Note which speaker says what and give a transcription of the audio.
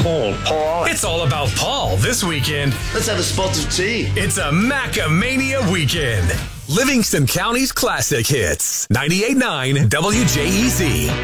Speaker 1: Paul.
Speaker 2: It's all about Paul this weekend.
Speaker 1: Let's have a spot of tea.
Speaker 2: It's a Macamania weekend. Livingston County's classic hits. 98.9 WJEZ.